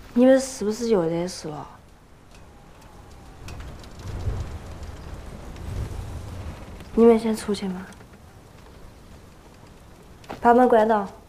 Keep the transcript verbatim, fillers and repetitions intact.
你们是不是又惹事了？你们先出去嘛，把门关到。